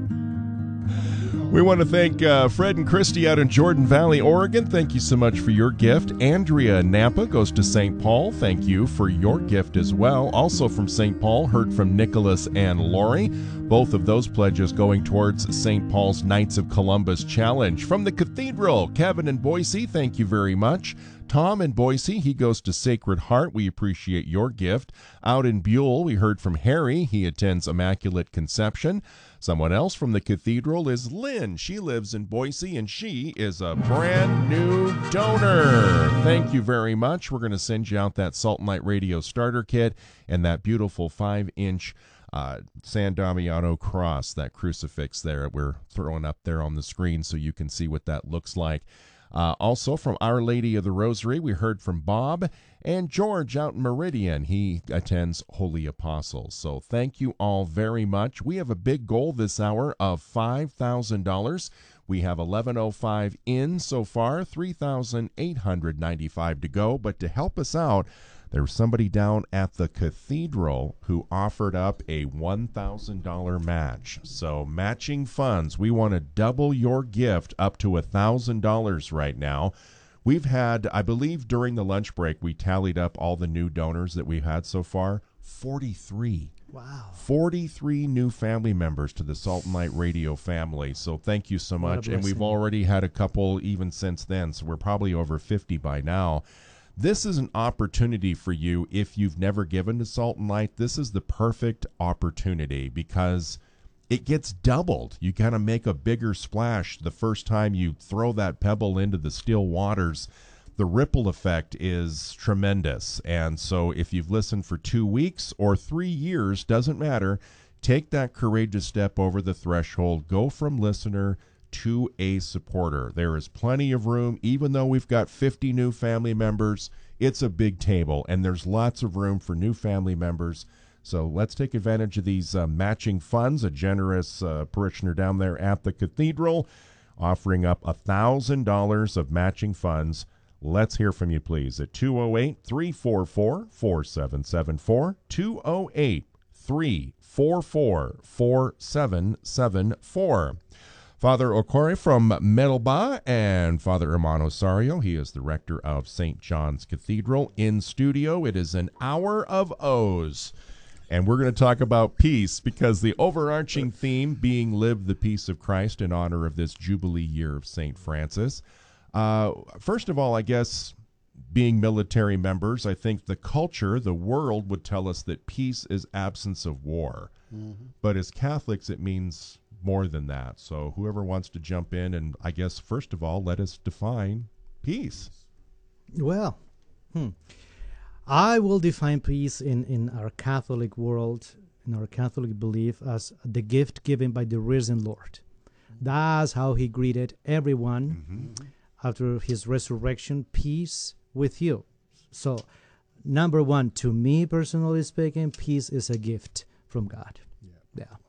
We want to thank uh, Fred and Christy out in Jordan Valley, Oregon. Thank you so much for your gift. Andrea Napa goes to Saint Paul. Thank you for your gift as well. Also from Saint Paul, heard from Nicholas and Lori. Both of those pledges going towards Saint Paul's Knights of Columbus Challenge. From the Cathedral, Kevin and Boise, thank you very much. Tom in Boise, he goes to Sacred Heart. We appreciate your gift. Out in Buell, we heard from Harry. He attends Immaculate Conception. Someone else from the Cathedral is Lynn. She lives in Boise, and she is a brand new donor. Thank you very much. We're going to send you out that Salt and Light Radio Starter Kit and that beautiful five-inch uh, San Damiano cross, that crucifix there we're throwing up there on the screen so you can see what that looks like. Uh, also from Our Lady of the Rosary, we heard from Bob and George out in Meridian. He attends Holy Apostles. So thank you all very much. We have a big goal this hour of five thousand dollars. We have eleven oh five in so far, three thousand eight hundred ninety-five to go. But to help us out, there was somebody down at the Cathedral who offered up a one thousand dollars match. So matching funds, we want to double your gift up to one thousand dollars right now. We've had, I believe during the lunch break, we tallied up all the new donors that we've had so far, forty-three. Wow. forty-three new family members to the Salt and Light Radio family. So thank you so much. And we've already had a couple even since then, so we're probably over fifty by now. This is an opportunity for you if you've never given to Salt and Light. This is the perfect opportunity because it gets doubled. You kind of make a bigger splash the first time you throw that pebble into the still waters. The ripple effect is tremendous. And so if you've listened for two weeks or three years, doesn't matter, take that courageous step over the threshold. Go from listener to a supporter. There is plenty of room. Even though we've got fifty new family members, it's a big table, and there's lots of room for new family members. So let's take advantage of these uh, matching funds. A generous uh, parishioner down there at the Cathedral offering up one thousand dollars of matching funds. Let's hear from you, please, at two oh eight, three four four, four seven seven four, two oh eight, three four four, four seven seven four. Father Okore from Melba and Father Hermano Sario. He is the rector of Saint John's Cathedral in studio. It is an hour of O's. And we're going to talk about peace because the overarching theme being Live the Peace of Christ in honor of this Jubilee year of Saint Francis. Uh, first of all, I guess, being military members, I think the culture, the world would tell us that peace is absence of war. Mm-hmm. But as Catholics, it means more than that. So whoever wants to jump in, and I guess first of all, let us define peace. Well, hmm. I will define peace in, in our Catholic world, in our Catholic belief, as the gift given by the risen Lord. That's how he greeted everyone mm-hmm. after his resurrection, peace with you. So, number one, to me personally speaking, peace is a gift from God. Yeah. yeah.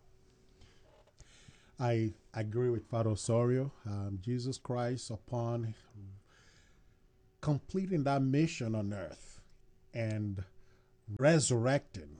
I agree with Father Osorio. Um, Jesus Christ, upon completing that mission on earth and resurrecting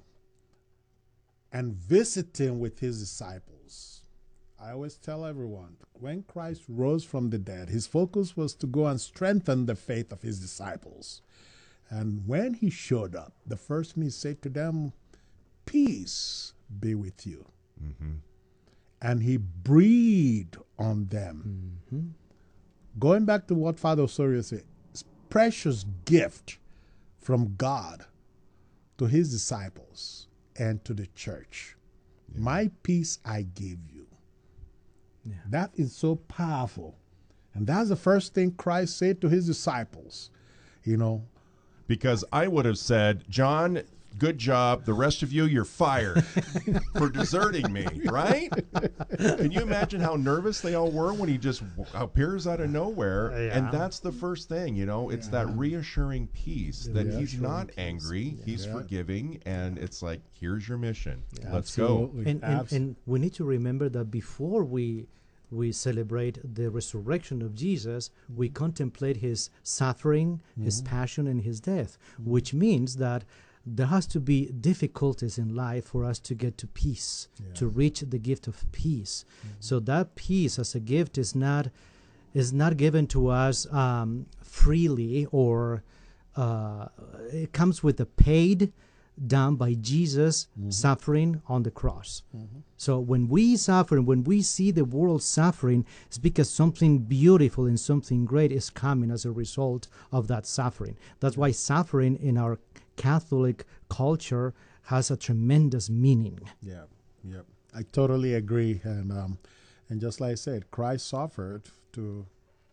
and visiting with his disciples. I always tell everyone, when Christ rose from the dead, his focus was to go and strengthen the faith of his disciples. And when he showed up, the first thing he said to them, peace be with you. Mm-hmm. And he breathed on them. Mm-hmm. Going back to what Father Osorio said, it's a precious gift from God to his disciples and to the church. Yeah. My peace I give you. Yeah. That is so powerful. And that's the first thing Christ said to his disciples, you know. Because I would have said, John, good job. The rest of you, you're fired for deserting me, right? Can you imagine how nervous they all were when he just appears out of nowhere? Yeah. And that's the first thing, you know, it's yeah. that reassuring peace the that reassuring he's not peace. angry, yeah. he's yeah. forgiving, and it's like, here's your mission. Yeah, Let's absolutely. go. And, and, and we need to remember that before we we celebrate the resurrection of Jesus, we contemplate his suffering, mm-hmm. his passion, and his death, mm-hmm. which means that there has to be difficulties in life for us to get to peace, yeah. to reach the gift of peace. Mm-hmm. So that peace as a gift is not is not given to us um, freely, or uh, it comes with a paid done by Jesus mm-hmm. suffering on the cross. Mm-hmm. So when we suffer, when we see the world suffering, it's because something beautiful and something great is coming as a result of that suffering. That's why suffering in our Catholic culture has a tremendous meaning. Yeah, yeah, I totally agree. And um, and just like I said, Christ suffered to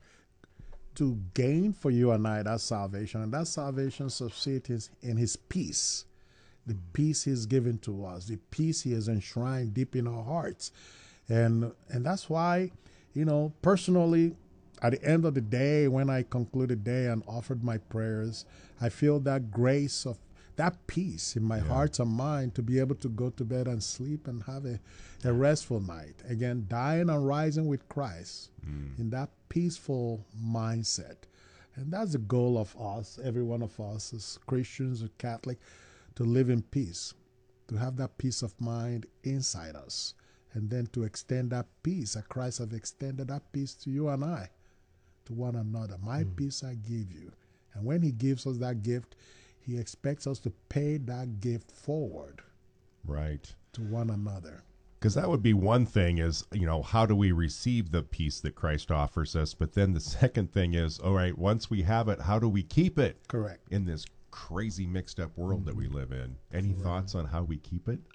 to gain for you and I that salvation, and that salvation subsists in his peace. The peace he's given to us, the peace he has enshrined deep in our hearts. And and that's why, you know, personally, at the end of the day, when I conclude the day and offered my prayers, I feel that grace of that peace in my yeah. heart and mind to be able to go to bed and sleep and have a, a restful night. Again, dying and rising with Christ mm. in that peaceful mindset. And that's the goal of us, every one of us as Christians or Catholic, to live in peace, to have that peace of mind inside us, and then to extend that peace that Christ has extended that peace to you and I, to one another. My mm. peace I give you. And when he gives us that gift, he expects us to pay that gift forward. Right. To one another. Because that would be one thing is, you know, how do we receive the peace that Christ offers us? But then the second thing is, all right, once we have it, how do we keep it? Correct. In this crazy mixed up world mm-hmm. that we live in. Any Correct. thoughts on how we keep it?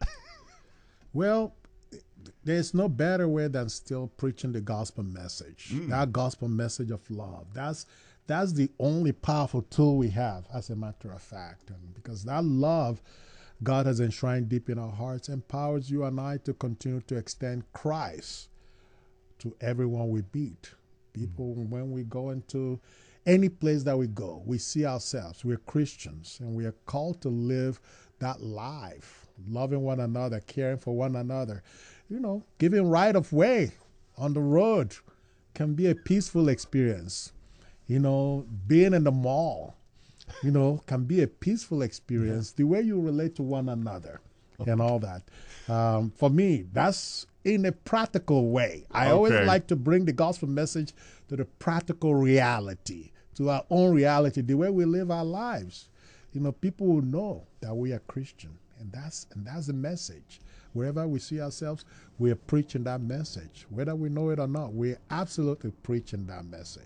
Well, there's no better way than still preaching the gospel message. Mm. That gospel message of love. That's that's the only powerful tool we have, as a matter of fact. And because that love God has enshrined deep in our hearts empowers you and I to continue to extend Christ to everyone we meet. People, mm. when we go into any place that we go, we see ourselves. We're Christians, and we are called to live that life, loving one another, caring for one another. You know, giving right of way on the road can be a peaceful experience. You know, being in the mall, you know, can be a peaceful experience. Yeah. The way you relate to one another okay. and all that. Um, for me, that's in a practical way. I okay. always like to bring the gospel message to the practical reality, to our own reality, the way we live our lives. You know, people will know that we are Christian, and that's and that's the message. Wherever we see ourselves, we are preaching that message. Whether we know it or not, we're absolutely preaching that message.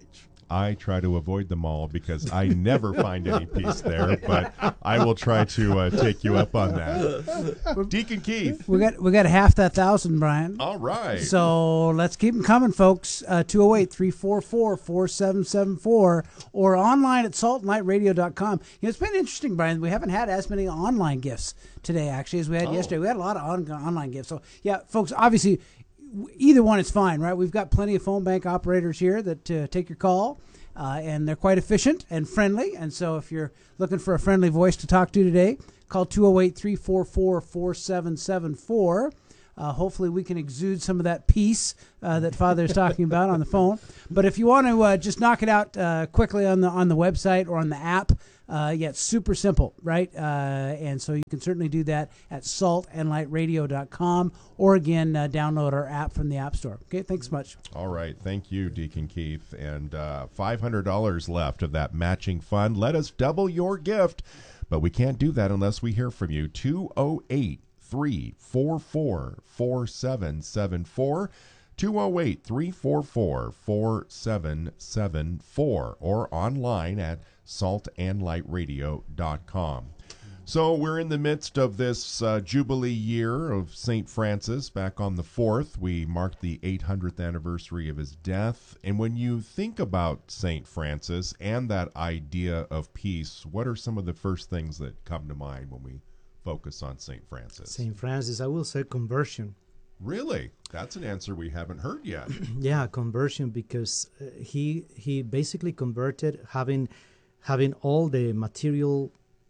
I try to avoid them all because I never find any peace there, but I will try to uh, take you up on that. Deacon Keith. We got we got half that thousand, Brian. All right. So let's keep them coming, folks. Uh, two oh eight, three four four, four seven seven four or online at salt and light radio dot com. You know, it's been interesting, Brian. We haven't had as many online gifts today, actually, as we had Oh. yesterday. We had a lot of on- online gifts. So, yeah, folks, obviously, either one is fine, right? We've got plenty of phone bank operators here that uh, take your call, uh, and they're quite efficient and friendly. And so if you're looking for a friendly voice to talk to today, call two oh eight, three four four, four seven seven four. Uh, hopefully we can exude some of that peace uh, that Father is talking about on the phone. But if you want to uh, just knock it out uh, quickly on the on the website or on the app, uh, yeah, it's super simple, right? Uh, and so you can certainly do that at salt and light radio dot com or, again, uh, download our app from the App Store. Okay, thanks much. All right. Thank you, Deacon Keith. And uh, five hundred dollars left of that matching fund. Let us double your gift. But we can't do that unless we hear from you. two oh eight, three four four, four seven seven four. two oh eight, three four four, four seven seven four or online at salt and light radio dot com. So we're in the midst of this uh, Jubilee year of Saint Francis. Back on the fourth, we marked the eight hundredth anniversary of his death. And when you think about Saint Francis and that idea of peace, what are some of the first things that come to mind when we focus on Saint Francis? Saint Francis, I will say conversion. Really? That's an answer we haven't heard yet. Yeah, conversion, because uh, he he basically converted, having having all the material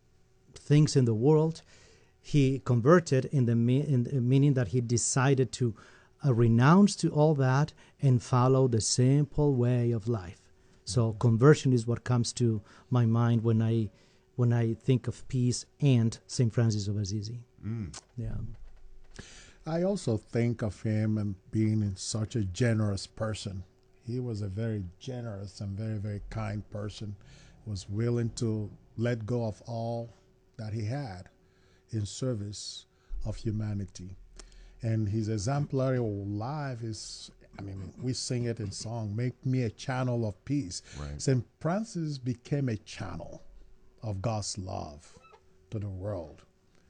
things in the world. He converted in the, me- in the meaning that he decided to uh, renounce to all that and follow the simple way of life. So conversion is what comes to my mind when I when I think of peace and Saint Francis of Assisi. Mm. Yeah. I also think of him and being in such a generous person. He was a very generous and very, very kind person. Was willing to let go of all that he had in service of humanity. And his exemplary life is, I mean, we sing it in song, make me a channel of peace. Right. Saint Francis became a channel of God's love to the world,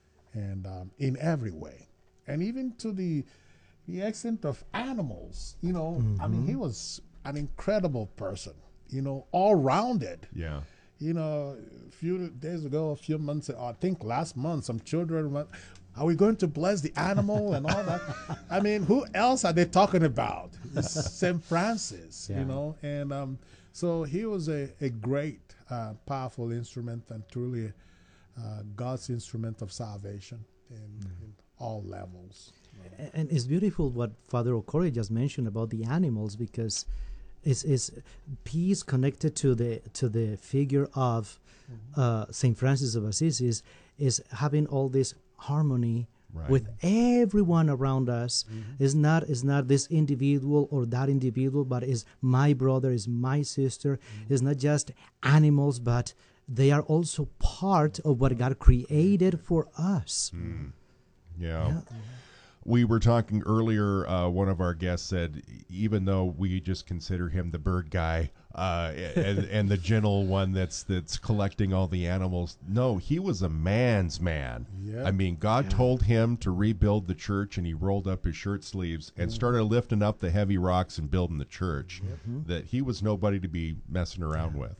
and um, in every way. And even to the the extent of animals, you know, mm-hmm. I mean, he was an incredible person, you know, all-rounded. Yeah. You know, a few days ago, a few months, I think last month, some children went, are we going to bless the animal and all that? I mean, who else are they talking about? Saint Francis, yeah. you know? And um, so he was a, a great, uh, powerful instrument and truly uh, God's instrument of salvation in, mm-hmm. in all levels. And it's beautiful what Father Okori just mentioned about the animals, because it's, it's peace connected to the to the figure of uh, Saint Francis of Assisi is, is having all this harmony right. with everyone around us. Mm-hmm. It's not it's not this individual or that individual, but is my brother, is my sister. Mm-hmm. It's not just animals, but they are also part of what God created for us. Mm. Yeah. yeah. We were talking earlier, uh, one of our guests said, even though we just consider him the bird guy uh, and, and the gentle one that's that's collecting all the animals, no, he was a man's man. Yep. I mean, God yeah. told him to rebuild the church, and he rolled up his shirt sleeves and mm. started lifting up the heavy rocks and building the church. Mm-hmm. That he was nobody to be messing around with.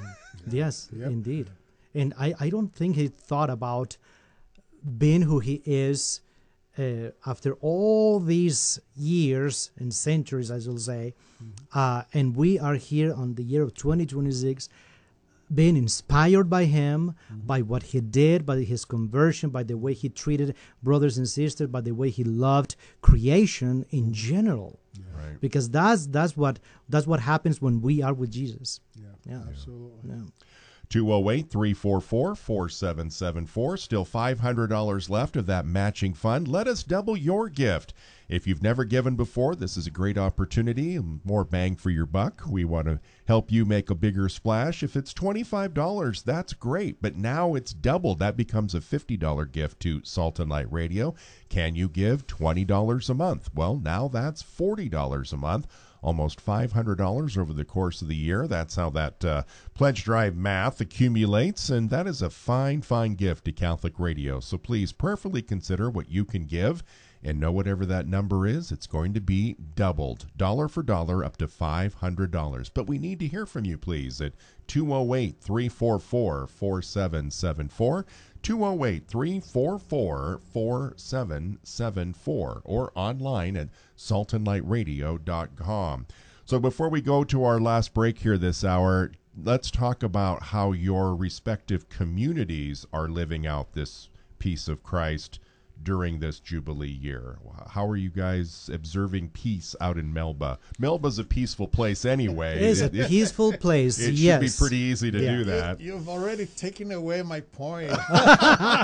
Yes, yep. indeed. And I, I don't think he thought about being who he is Uh, after all these years and centuries, I will say, mm-hmm. uh, and we are here on the year of twenty twenty-six, being inspired by him, mm-hmm. by what he did, by his conversion, by the way he treated brothers and sisters, by the way he loved creation in general. Yeah. Right. Because that's that's what that's what happens when we are with Jesus. Yeah, yeah. absolutely. Yeah. two oh eight, three four four, four seven seven four. Still five hundred dollars left of that matching fund. Let us double your gift. If you've never given before, this is a great opportunity. More bang for your buck. We want to help you make a bigger splash. If it's twenty-five dollars, that's great. But now it's doubled. That becomes a fifty dollars gift to Salt and Light Radio. Can you give twenty dollars a month? Well, now that's forty dollars a month. almost five hundred dollars over the course of the year. That's how that uh, pledge drive math accumulates, and that is a fine, fine gift to Catholic Radio. So please prayerfully consider what you can give, and know whatever that number is, it's going to be doubled, dollar for dollar, up to five hundred dollars. But we need to hear from you, please, at two oh eight, three four four, four seven seven four, two oh eight, three four four, four seven seven four, or online at salt and light radio dot com. So before we go to our last break here this hour, let's talk about how your respective communities are living out this peace of Christ during this Jubilee year. How are you guys observing peace out in Melba? Melba's a peaceful place anyway. It is a it, peaceful place, it yes. should be pretty easy to Yeah. do that. You, you've already taken away my point.